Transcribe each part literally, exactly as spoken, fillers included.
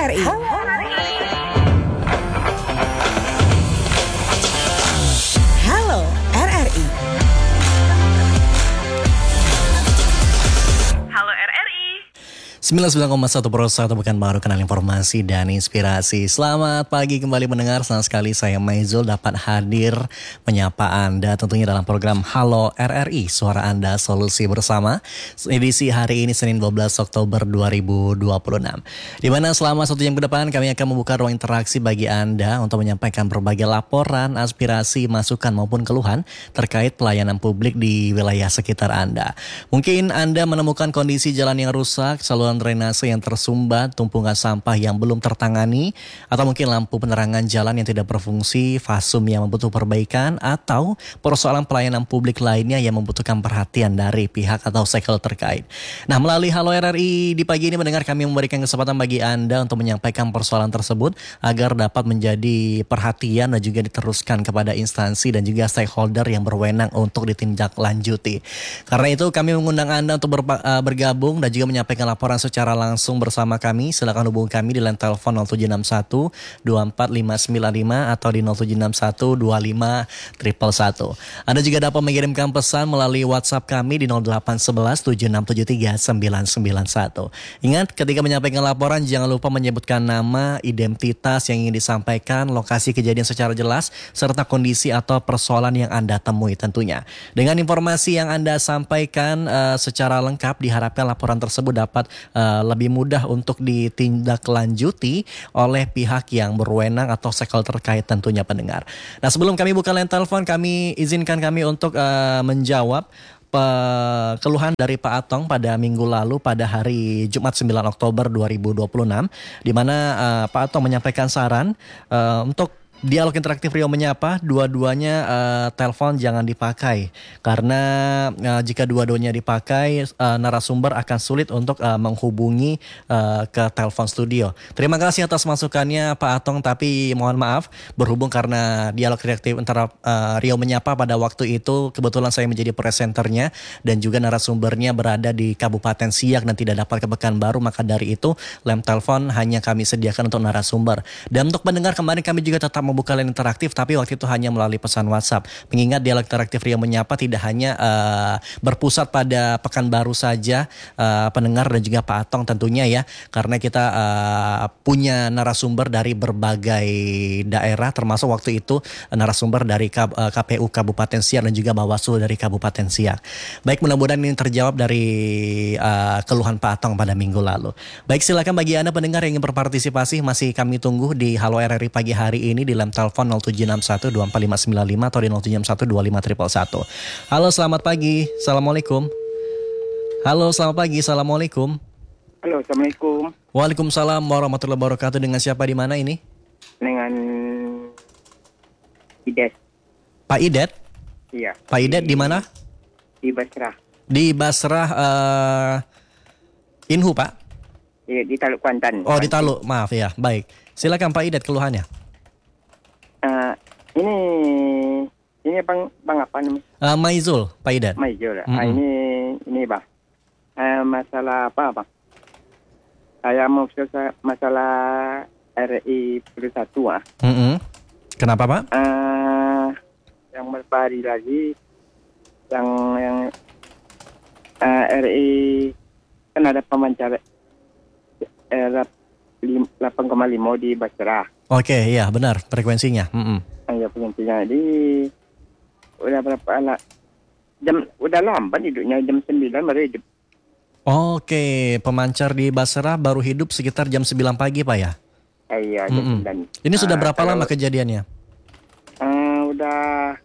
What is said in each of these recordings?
R I. Halo R R I. Halo R R I. sembilan puluh sembilan koma satu per satu Pekan Baru, kenal informasi dan inspirasi. Selamat pagi kembali mendengar. Senang sekali saya Maizul dapat hadir menyapa Anda tentunya dalam program Halo R R I, Suara Anda Solusi Bersama. Edisi hari ini Senin dua belas Oktober dua ribu dua puluh enam. Di mana selama satu jam ke depan kami akan membuka ruang interaksi bagi Anda untuk menyampaikan berbagai laporan, aspirasi, masukan maupun keluhan terkait pelayanan publik di wilayah sekitar Anda. Mungkin Anda menemukan kondisi jalan yang rusak, saluran drainase yang tersumbat, tumpukan sampah yang belum tertangani, atau mungkin lampu penerangan jalan yang tidak berfungsi, fasum yang membutuhkan perbaikan, atau persoalan pelayanan publik lainnya yang membutuhkan perhatian dari pihak atau stakeholder terkait. Nah, melalui Halo R R I di pagi ini mendengar kami memberikan kesempatan bagi Anda untuk menyampaikan persoalan tersebut agar dapat menjadi perhatian dan juga diteruskan kepada instansi dan juga stakeholder yang berwenang untuk ditindaklanjuti. Karena itu kami mengundang Anda untuk berpa- bergabung dan juga menyampaikan laporan secara langsung bersama kami. Silakan hubungi kami di line telepon nol tujuh enam satu dua empat lima sembilan lima atau di nol tujuh enam satu dua lima satu satu. Anda juga dapat mengirimkan pesan melalui WhatsApp kami di nol delapan satu satu tujuh enam tujuh tiga sembilan sembilan satu. Ingat, ketika menyampaikan laporan jangan lupa menyebutkan nama, identitas yang ingin disampaikan, lokasi kejadian secara jelas, serta kondisi atau persoalan yang Anda temui tentunya. Dengan informasi yang Anda sampaikan uh, secara lengkap, diharapkan laporan tersebut dapat Uh, lebih mudah untuk ditindaklanjuti oleh pihak yang berwenang atau stakeholder terkait tentunya pendengar. Nah, sebelum kami buka line telepon, kami izinkan kami untuk uh, menjawab pe- keluhan dari Pak Atong pada minggu lalu pada hari Jumat sembilan Oktober dua ribu dua puluh enam, di mana uh, Pak Atong menyampaikan saran uh, untuk dialog interaktif Rio Menyapa, dua-duanya uh, telepon jangan dipakai karena uh, jika dua-duanya dipakai uh, narasumber akan sulit untuk uh, menghubungi uh, ke telepon studio. Terima kasih atas masukannya Pak Atong, tapi mohon maaf berhubung karena dialog interaktif antara uh, Rio Menyapa pada waktu itu kebetulan saya menjadi presenternya dan juga narasumbernya berada di Kabupaten Siak dan tidak dapat ke Pekanbaru, maka dari itu lem telepon hanya kami sediakan untuk narasumber. Dan untuk pendengar kemarin kami juga tetap membuka line interaktif, tapi waktu itu hanya melalui pesan WhatsApp. Mengingat dialog interaktif Rio Menyapa tidak hanya uh, berpusat pada Pekanbaru saja, uh, pendengar dan juga Pak Atong tentunya ya, karena kita uh, punya narasumber dari berbagai daerah, termasuk waktu itu uh, narasumber dari K, uh, K P U Kabupaten Siak dan juga Bawaslu dari Kabupaten Siak. Baik, mudah-mudahan ini terjawab dari uh, keluhan Pak Atong pada minggu lalu. Baik, silakan bagi Anda pendengar yang ingin berpartisipasi, masih kami tunggu di Halo R R I pagi hari ini di telepon nol tujuh enam satu dua empat lima sembilan lima atau di nol tujuh enam satu dua lima satu satu. Halo, selamat pagi. Assalamualaikum. Halo, selamat pagi. Assalamualaikum. Halo, Assalamualaikum. Waalaikumsalam warahmatullahi wabarakatuh. Dengan siapa di mana ini? Dengan Idet. Pak Idet? Iya. Pak Idet di mana? Di Basrah. Di Basrah uh, Inhu, Pak? Iya, di Taluk Kuantan. Oh, di Taluk. Maaf ya. Baik. Silakan Pak Idet keluhannya. Uh, ini ini bang bang apa namanya? Uh, Maizul, Pak Idet. Maizul. Mm-hmm. Ah, ini ini bang. Uh, masalah apa bang? Saya mau selesai masalah R I puluh satu ah. Mm-hmm. Kenapa Pak? Uh, yang beberapa hari lagi yang yang uh, R I kan ada pemancar eh, delapan koma lima di Basrah. Oke, iya benar frekuensinya. Mm-mm. Ya frekuensinya. Jadi udah berapa anak jam udah lambat hidupnya, jam sembilan baru hidup. Oke, pemancar di Basrah baru hidup sekitar jam sembilan pagi Pak ya? Iya, jam Mm-mm. sembilan. Ini sudah Ah, berapa kalau, lama kejadiannya? Uh, udah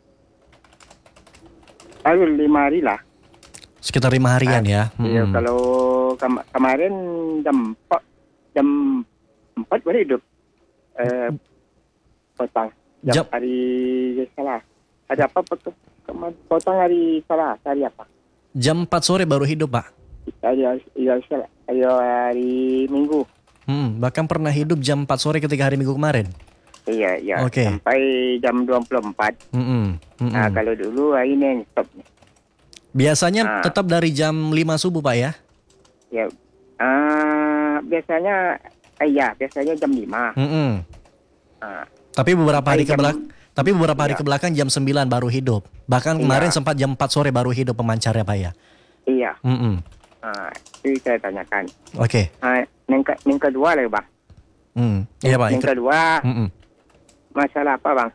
lalu lima hari lah. Sekitar lima harian Ah, ya? Iya, Mm-mm. kalau kam- kemarin jam empat jam empat baru hidup. Eh, potong jam, Jam- hari salah. Ada apa potong potong hari salah hari apa? Jam empat sore baru hidup Pak? Hari hari salah. Hari, hari Minggu. Hmm, bahkan pernah hidup jam empat sore ketika hari Minggu kemarin? Iya, iya. Oke. Sampai jam dua puluh empat. Mm-mm. Mm-mm. Nah, kalau dulu ini yang stop. Biasanya Ah. tetap dari jam lima subuh Pak ya? Ya. Ah, biasanya Eh, iya, biasanya jam lima. Mm-mm. Nah, Tapi beberapa hari jam- kebelakang, tapi beberapa hari Iya. kebelakang jam sembilan baru hidup. Bahkan Iya. kemarin sempat jam empat sore baru hidup pemancarnya Pak ya. iya. Mm-mm. Nah, itu saya tanyakan. Oke. Nah, yang, ke, yang kedua lagi bang. Mm. Iya Pak. Yang ikut- kedua Mm-mm. masalah apa bang?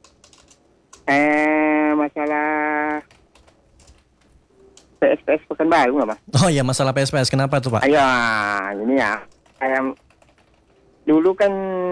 Eh masalah P S P S Pekanbaru nggak bang? Oh ya masalah P S P S kenapa tuh Pak? Ayo, ini ya. Saya dulu kan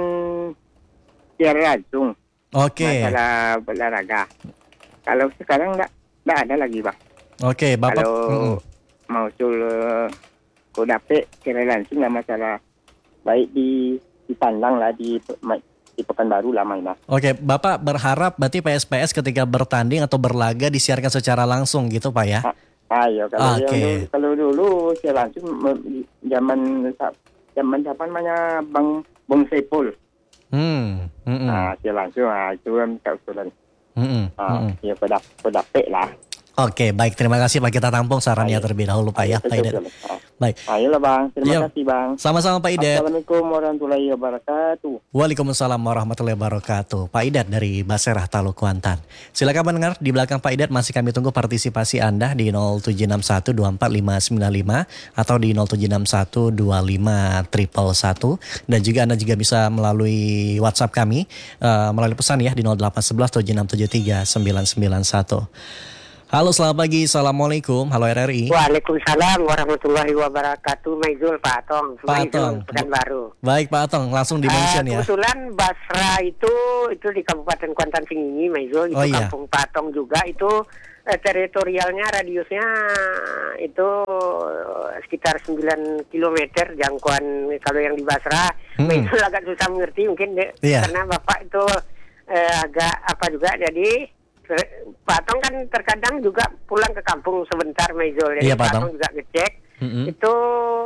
siaran langsung Oke. masalah olahraga. Kalau sekarang nggak nggak ada lagi bang. Oke Bapak. Kalau Mm-mm. mau sul kodape siaran langsung nggak masalah. Baik di di Tanjang lah di di Pekanbaru lah mainnya. Oke, Bapak berharap berarti P S P S ketika bertanding atau berlaga disiarkan secara langsung gitu Pak ya? Ayo kalau Oke. yang dulu, kalau dulu saya langsung me- zaman zaman siapa namanya Bang Bang Sepul. Hmm. Mm-mm. Nah, saya langsung ah itu kan usulan. Mm-mm. Ah, Mm-mm. ya pedap pedapek lah. Oke, baik. Terima kasih Pak. Kita tampung sarannya Ayo. terlebih dahulu Pak ya, Ayo, Pak Idet. betul, betul. Ah. Baik. Ayolah Bang, terima Iya. kasih Bang. Sama-sama Pak Idet. Assalamualaikum warahmatullahi wabarakatuh. Waalaikumsalam warahmatullahi wabarakatuh. Pak Idet dari Baserah Talu Kuantan. Silakan mendengar di belakang Pak Idet masih kami tunggu partisipasi Anda di nol tujuh enam satu dua empat lima sembilan lima atau di nol tujuh enam satu dua lima satu satu dan juga Anda juga bisa melalui WhatsApp kami uh, melalui pesan ya di nol delapan satu satu tujuh enam tujuh tiga sembilan sembilan satu. Halo selamat pagi, Assalamualaikum, halo R R I. Waalaikumsalam warahmatullahi wabarakatuh. Maizul Pak Atong. Pak Maizul, Atong. Pekanbaru. Baik Pak Atong, langsung di-mention Eh, ya. Kebetulan Basra itu itu di Kabupaten Kuantan Tinggi, Maizul. Itu Oh, iya. kampung Pak Atong juga. Itu eh, teritorialnya radiusnya itu eh, sekitar sembilan kilometer jangkauan kalau yang di Basra. Hmm. Maizul agak susah mengerti mungkin deh, Iya. karena Bapak itu eh, agak apa juga. Jadi Pak Atong kan terkadang juga pulang ke kampung sebentar, Maizul. Jadi Iya, Pak Pak Atong. Atong juga ngecek. Mm-mm. Itu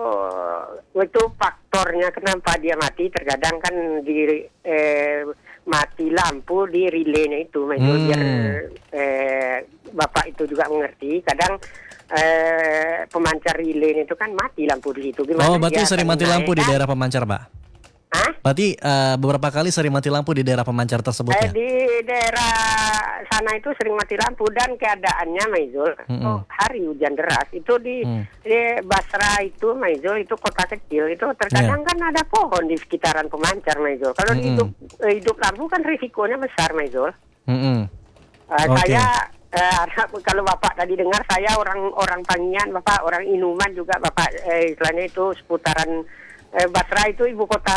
itu faktornya kenapa dia mati. Terkadang kan di eh, mati lampu di relaynya itu, Maizul, Hmm. biar eh, Bapak itu juga mengerti. Kadang eh, pemancar relaynya itu kan mati lampu di situ. Gimana Oh, berarti dia sering akan mati lampu di menaikkan? daerah pemancar, Pak? Hah? Berarti eh, beberapa kali sering mati lampu di daerah pemancar tersebut Eh, ya? di daerah sana itu sering mati lampu dan keadaannya, Maizul, Mm-mm. oh, hari hujan deras itu di, Mm. di Basra itu, Maizul, itu kota kecil itu terkadang kan ada pohon di sekitaran pemancar, Maizul. Kalau Mm-mm. hidup eh, hidup lampu kan risikonya besar, Maizul. Mm-mm. Eh, Oke. Saya eh, kalau Bapak tadi dengar, saya orang orang Pangian, Bapak orang Inuman juga, Bapak eh, istilahnya itu seputaran eh, Basra itu ibu kota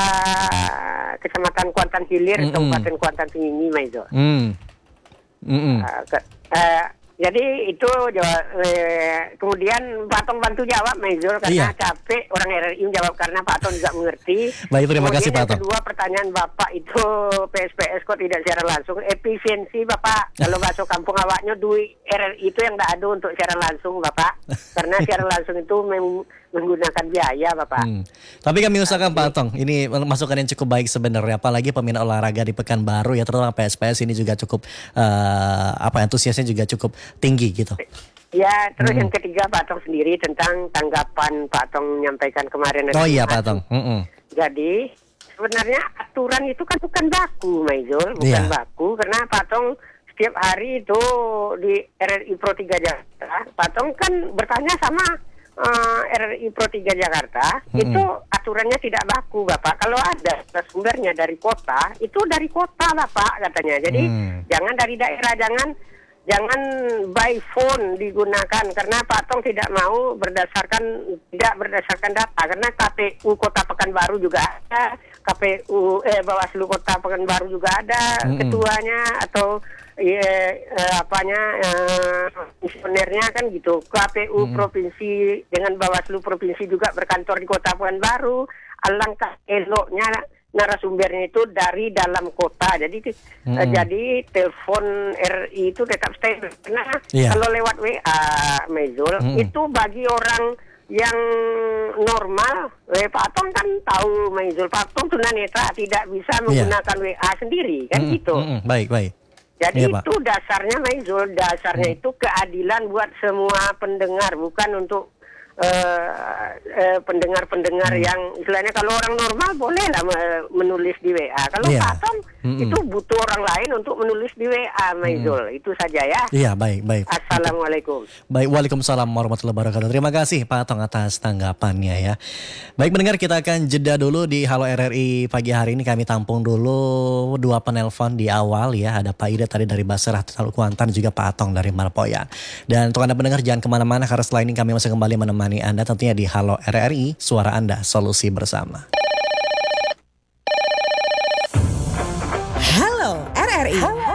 Kecamatan Kuantan Hilir, Mm-mm. Kabupaten Kuantan Tinggi, Maizul. Mm. Mm-mm. Uh, ke, uh, jadi itu jawab, eh, kemudian Pak Atong bantu jawab, Maizul, karena Iya. capek orang R R I menjawab karena Pak Atong juga mengerti. Baik, terima Kemudian kasih, Pak yang Atong. kedua, pertanyaan Bapak itu P S P S kok tidak secara langsung. Efisiensi Bapak, kalau bakso kampung awaknya duit R R I itu yang tidak ada untuk secara langsung, Bapak. Karena secara langsung itu mem- menggunakan biaya, Bapak. Hmm. Tapi kami usahakan Pak Atong, ini masukan yang cukup baik sebenarnya, apalagi peminat olahraga di Pekanbaru ya, terutama P S P S ini juga cukup eh, apa antusiasnya juga cukup tinggi gitu. Ya, terus Mm-mm. yang ketiga Pak Atong sendiri tentang tanggapan Pak Atong menyampaikan kemarin. Oh iya Pak Atong. Mm-mm. Jadi sebenarnya aturan itu kan bukan baku, Maizul, bukan Iya. baku, karena Pak Atong setiap hari itu di R R I Pro tiga Jakarta, Pak Atong kan bertanya sama uh, R R I Pro tiga Jakarta, Mm-mm. itu aturannya tidak baku, Bapak. Kalau ada sumbernya dari kota, itu dari kota, Bapak, katanya. Jadi Hmm. jangan dari daerah, jangan jangan by phone digunakan, karena Pak Atong tidak mau berdasarkan tidak berdasarkan data, karena K P U Kota Pekanbaru juga ada, K P U eh Bawaslu Kota Pekanbaru juga ada, Mm-mm. ketuanya atau eh, eh, apanya eh, komisionernya kan gitu. K P U Mm-mm. provinsi dengan Bawaslu provinsi juga berkantor di Kota Pekanbaru. Alangkah eloknya narasumbernya itu dari dalam kota. Jadi Hmm. eh, jadi telepon R I itu tetap stay. Karena Iya. kalau lewat W A, Maizul, Hmm. itu bagi orang yang normal, eh, Pak Atong kan tahu, Maizul, Pak Atong tunanetra tidak bisa menggunakan W A sendiri, kan Mm-mm. gitu. Mm-mm. Baik, baik. Jadi Iya, Pak. itu dasarnya, Maizul, dasarnya Hmm. itu keadilan buat semua pendengar, bukan untuk eh, eh, pendengar-pendengar Hmm. yang istilahnya kalau orang normal boleh lah me- menulis di W A. Kalau Iya. Pak Tom Mm-mm. itu butuh orang lain untuk menulis di W A, Maizul. Itu saja ya. Iya, baik, baik. Assalamualaikum. Baik, waalaikumsalam warahmatullahi wabarakatuh. Terima kasih Pak Atong atas tanggapannya ya. Baik mendengar, kita akan jeda dulu di Halo R R I pagi hari ini. Kami tampung dulu dua penelpon di awal ya. Ada Pak Ida tadi dari Basrah Talu Kuantan, juga Pak Atong dari Malpoyan. Dan untuk Anda pendengar jangan kemana-mana, karena setelah ini kami masih kembali menemani Anda tentunya di Halo R R I, suara Anda, solusi bersama. Halo R R I.